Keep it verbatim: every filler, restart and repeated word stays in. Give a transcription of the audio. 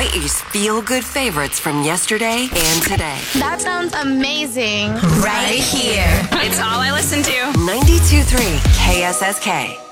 Hawaii's feel-good favorites from yesterday and today. That sounds amazing. Right here. It's all I listen to. ninety-two point three K S S K.